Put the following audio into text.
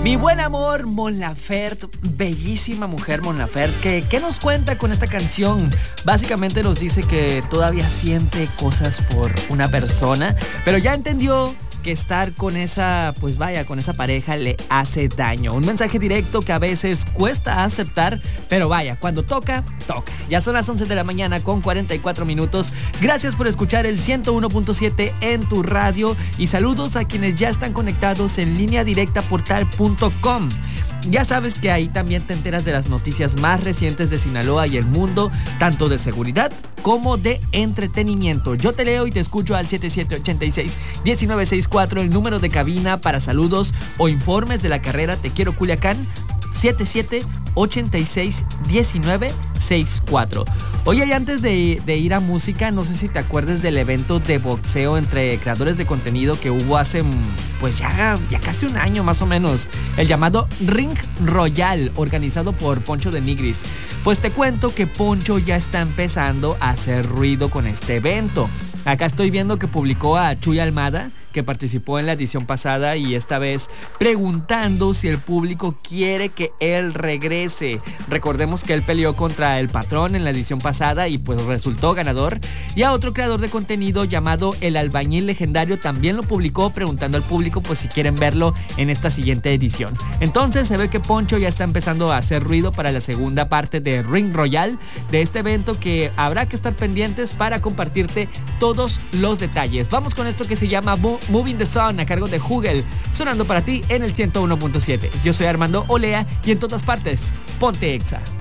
Mi buen amor, Mon Laferte, bellísima mujer Mon Laferte, ¿qué nos cuenta con esta canción? Básicamente nos dice que todavía siente cosas por una persona, pero ya entendió que estar con esa, pues vaya, con esa pareja le hace daño. Un mensaje directo que a veces cuesta aceptar, pero vaya, cuando toca, toca. Ya son las 11 de la mañana con 44 minutos. Gracias por escuchar el 101.7 en tu radio y saludos a quienes ya están conectados en línea directa portal.com. Ya sabes que ahí también te enteras de las noticias más recientes de Sinaloa y el mundo, tanto de seguridad como de entretenimiento. Yo te leo y te escucho al 7786-1964, el número de cabina para saludos o informes de la carrera Te Quiero Culiacán, 7786-1964. Oye, y antes de ir a música, no sé si te acuerdas del evento de boxeo entre creadores de contenido que hubo hace, pues ya casi un año más o menos, el llamado Ring Royal, organizado por Poncho de Nigris. Pues te cuento que Poncho ya está empezando a hacer ruido con este evento. Acá estoy viendo que publicó a Chuy Almada, que participó en la edición pasada, y esta vez preguntando si el público quiere que él regrese. Recordemos que él peleó contra el Patrón en la edición pasada y pues resultó ganador. Y a otro creador de contenido llamado El Albañil Legendario también lo publicó, preguntando al público pues si quieren verlo en esta siguiente edición. Entonces se ve que Poncho ya está empezando a hacer ruido para la segunda parte de Ring Royal, de este evento que habrá que estar pendientes para compartirte todos los detalles. Vamos con esto que se llama Moving the Sun, a cargo de Hugel, sonando para ti en el 101.7. Yo soy Armando Olea y en todas partes, ponte Exa.